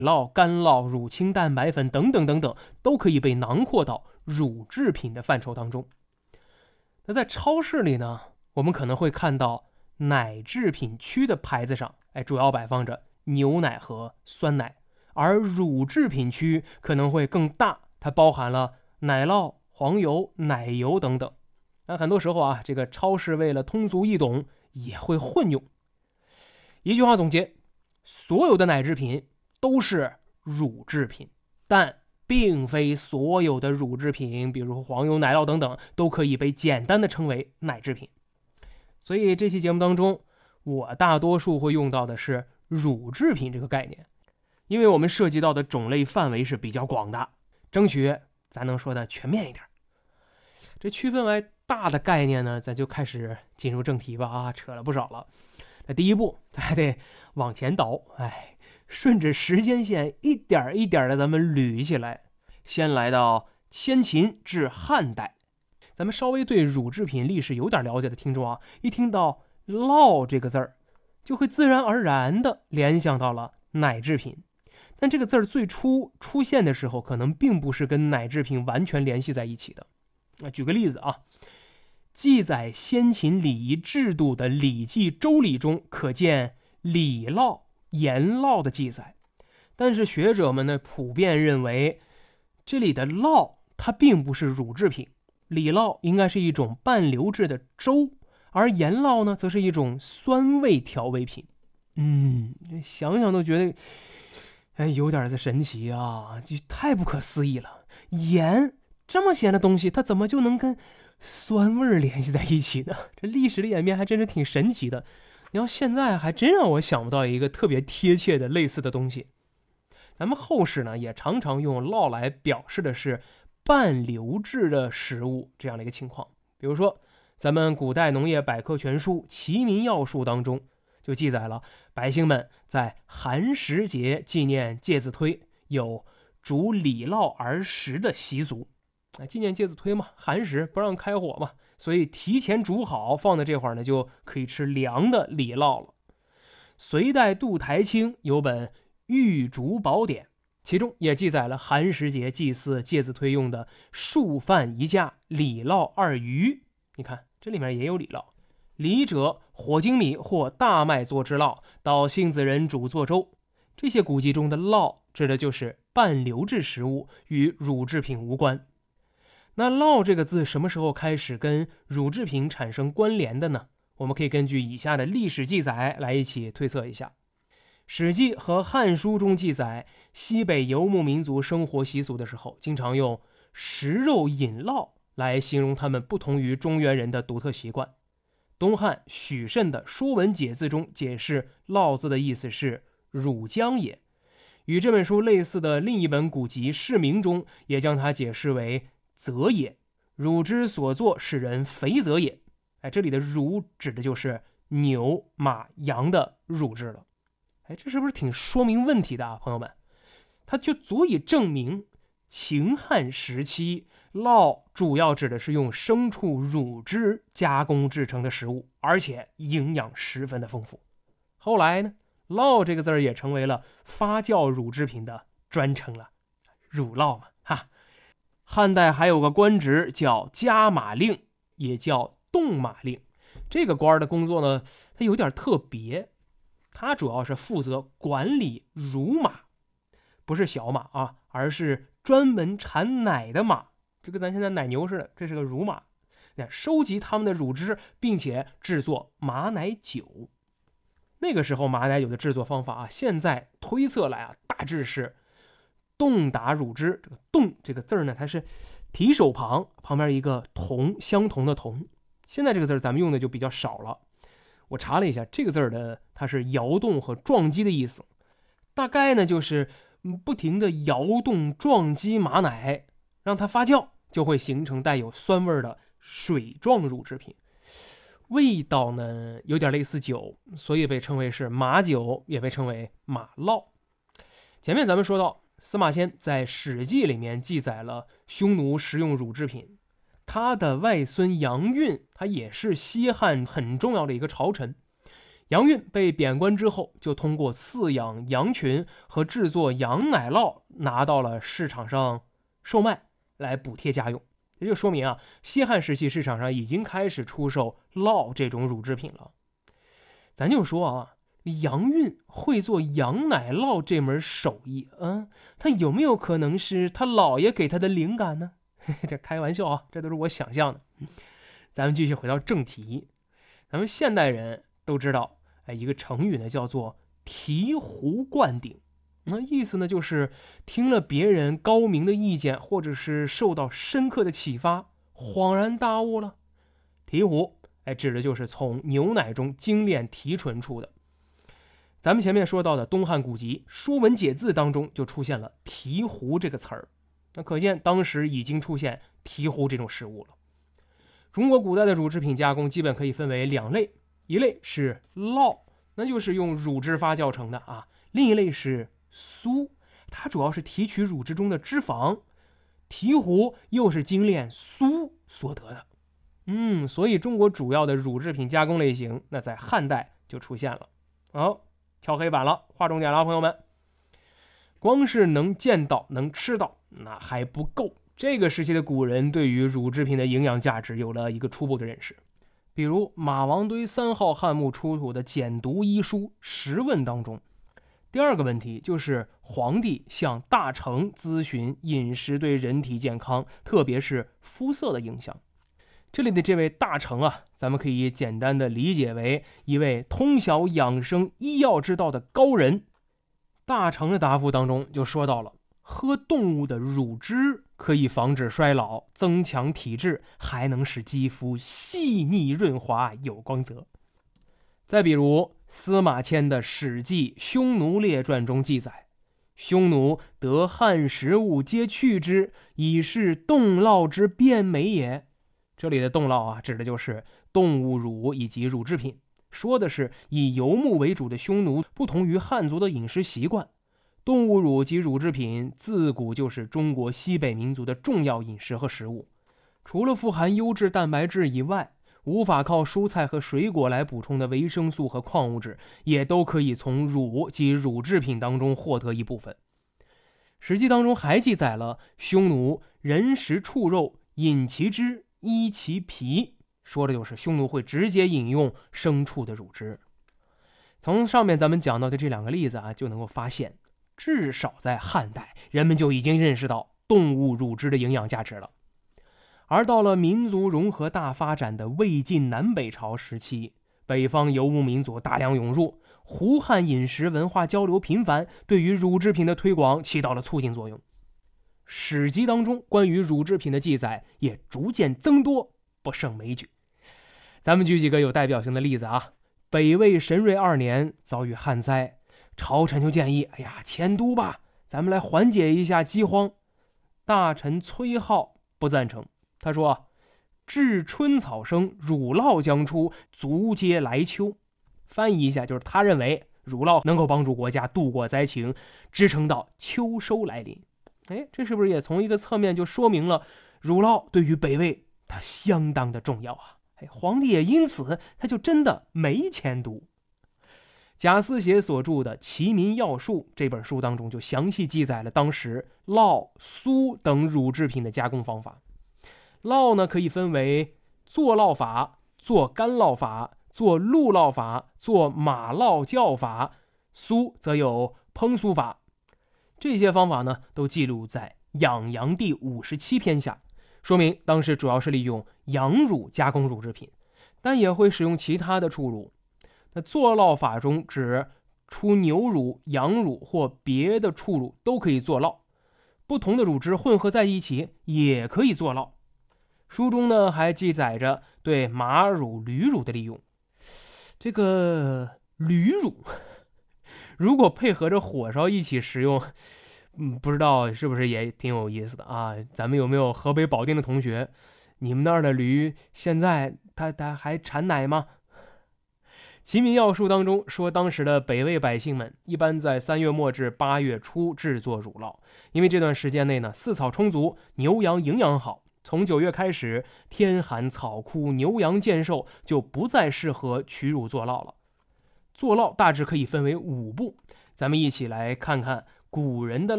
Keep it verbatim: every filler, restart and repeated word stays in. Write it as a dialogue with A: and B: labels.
A: 酪、干酪、乳清蛋白粉等等等等，都可以被囊括到乳制品的范畴当中。那在超市里呢，我们可能会看到奶制品区的牌子上，哎，主要摆放着牛奶和酸奶，而乳制品区可能会更大，它包含了奶酪、黄油、奶油等等。那很多时候啊，这个超市为了通俗易懂，也会混用。一句话总结，所有的奶制品都是乳制品，但并非所有的乳制品，比如黄油、奶酪等等，都可以被简单的称为奶制品。所以这期节目当中，我大多数会用到的是乳制品这个概念，因为我们涉及到的种类范围是比较广的，争取咱能说的全面一点。这区分为大的概念呢，咱就开始进入正题吧啊，扯了不少了。那第一步，咱还得往前倒，哎，顺着时间线一点一点的咱们捋起来。先来到先秦至汉代，咱们稍微对乳制品历史有点了解的听众啊，一听到酪这个字儿，就会自然而然的联想到了奶制品。但这个字儿最初出现的时候，可能并不是跟奶制品完全联系在一起的。举个例子啊，记载先秦礼仪制度的《礼记·周礼》中可见礼酪、盐酪的记载，但是学者们呢普遍认为，这里的酪它并不是乳制品，礼酪应该是一种半流质的粥，而盐酪呢则是一种酸味调味品。嗯，想想都觉得哎有点子神奇啊，就太不可思议了。盐这么咸的东西，它怎么就能跟酸味联系在一起呢？这历史的演变还真是挺神奇的。你要现在还真让我想不到一个特别贴切的类似的东西。咱们后世呢也常常用酪来表示的是半流质的食物这样的一个情况。比如说咱们古代农业百科全书《齐民要术》当中就记载了百姓们在寒食节纪念介子推有煮礼酪而食的习俗。纪念介子推嘛，寒食不让开火嘛，所以提前煮好放在这会儿呢，就可以吃凉的礼酪了。隋代杜台清有本《玉竹宝典》，其中也记载了寒食节祭祀介子推用的数饭一架，礼酪二鱼。你看这里面也有礼酪。礼者，火精米或大麦做之酪，到杏子人煮做粥。这些古籍中的酪指的就是半流质食物，与乳制品无关。那酪这个字什么时候开始跟乳制品产生关联的呢？我们可以根据以下的历史记载来一起推测一下。史记和汉书中记载，西北游牧民族生活习俗的时候，经常用食肉饮酪来形容他们不同于中原人的独特习惯。东汉许慎的《说文解字》中解释酪字的意思是乳浆也，与这本书类似的另一本古籍《释名》中也将它解释为则也，乳之所作，使人肥则也。哎，这里的乳指的就是牛、马、羊的乳汁了。哎，这是不是挺说明问题的啊，朋友们？它就足以证明秦汉时期酪主要指的是用牲畜乳汁加工制成的食物，而且营养十分的丰富。后来呢，酪这个字也成为了发酵乳制品的专称了，乳酪嘛，哈。汉代还有个官职叫加马令，也叫动马令。这个官的工作呢，它有点特别，它主要是负责管理乳马，不是小马啊，而是专门产奶的马，就跟咱现在奶牛似的，这是个乳马。收集它们的乳汁，并且制作马奶酒。那个时候马奶酒的制作方法啊，现在推测来啊，大致是冻打乳汁。这个冻这个字呢，它是提手旁旁边一个同，相同的同。现在这个字咱们用的就比较少了。我查了一下，这个字的它是摇动和撞击的意思，大概呢就是不停的摇动撞击马奶，让它发酵，就会形成带有酸味的水状乳制品。味道呢有点类似酒，所以被称为是马酒，也被称为马酪。前面咱们说到，司马迁在《史记》里面记载了匈奴食用乳制品，他的外孙杨运，他也是西汉很重要的一个朝臣。 杨运被贬官之后，就通过饲养羊群和制作羊奶酪拿到了市场上售卖，来补贴家用。这就说明啊，西汉时期市场上已经开始出售酪这种乳制品了。咱就说啊，杨运会做羊奶酪这门手艺，嗯，他有没有可能是他姥爷给他的灵感呢？这开玩笑啊，这都是我想象的。咱们继续回到正题，咱们现代人都知道，哎，一个成语呢叫做醍醐灌顶。那意思呢，就是听了别人高明的意见，或者是受到深刻的启发，恍然大悟了。醍醐，哎，指的就是从牛奶中精炼提纯出的。咱们前面说到的东汉古籍《说文解字》当中就出现了醍醐这个词儿，那可见当时已经出现醍醐这种食物了。中国古代的乳制品加工基本可以分为两类，一类是酪，那就是用乳汁发酵成的啊；另一类是酥，它主要是提取乳汁中的脂肪，醍醐又是精炼酥所得的。嗯，所以中国主要的乳制品加工类型，那在汉代就出现了。好，敲黑板了，划重点了，朋友们。光是能见到、能吃到，那还不够。这个时期的古人对于乳制品的营养价值有了一个初步的认识。比如马王堆三号汉墓出土的简牍医书《十问》当中，第二个问题就是皇帝向大臣咨询饮食对人体健康，特别是肤色的影响。这里的这位大臣啊，咱们可以简单的理解为一位通晓养生医药之道的高人。大臣的答复当中就说到了，喝动物的乳汁可以防止衰老，增强体质，还能使肌肤细腻润滑有光泽。再比如司马迁的《史记·匈奴列传》中记载，匈奴得汉食物皆去之，以是动酪之变美也。这里的动酪啊，指的就是动物乳以及乳制品，说的是以游牧为主的匈奴不同于汉族的饮食习惯。动物乳及乳制品自古就是中国西北民族的重要饮食和食物，除了富含优质蛋白质以外，无法靠蔬菜和水果来补充的维生素和矿物质，也都可以从乳及乳制品当中获得一部分。史记当中还记载了匈奴人食畜肉，饮其汁，依其皮，说的就是匈奴会直接饮用牲畜的乳汁。从上面咱们讲到的这两个例子啊，就能够发现，至少在汉代，人们就已经认识到动物乳汁的营养价值了。而到了民族融合大发展的魏晋南北朝时期，北方游牧民族大量涌入，胡汉饮食文化交流频繁，对于乳制品的推广起到了促进作用。史籍当中关于乳制品的记载也逐渐增多，不胜枚举。咱们举几个有代表性的例子啊。北魏神瑞二年遭遇旱灾，朝臣就建议，哎呀，迁都吧，咱们来缓解一下饥荒。大臣崔颢不赞成，他说，至春草生，乳酪将出，足接来秋。翻译一下，就是他认为乳酪能够帮助国家度过灾情，支撑到秋收来临。哎，这是不是也从一个侧面就说明了乳酪对于北魏它相当的重要啊？哎，皇帝也因此他就真的没迁都。贾思勰所著的《齐民要术》这本书当中就详细记载了当时酪、酥等乳制品的加工方法。酪呢可以分为做酪法、做干酪法、做鹿酪法、做马酪酵法，酥则有烹酥法。这些方法呢都记录在《养羊》第五十七篇下，说明当时主要是利用羊乳加工乳制品，但也会使用其他的畜乳。那做酪法中指出牛乳、羊乳或别的畜乳都可以做酪，不同的乳汁混合在一起也可以做酪。书中呢还记载着对马乳、驴乳的利用。这个驴乳如果配合着火烧一起食用，嗯，不知道是不是也挺有意思的啊？咱们有没有河北保定的同学？你们那儿的驴现在它它还产奶吗？齐民要术当中说，当时的北魏百姓们一般在三月末至八月初制作乳酪，因为这段时间内呢，饲草充足，牛羊营养好。从九月开始，天寒草枯，牛羊健瘦，就不再适合取乳做酪了。 做烙大致可以分为五步，咱们一起来看看古人的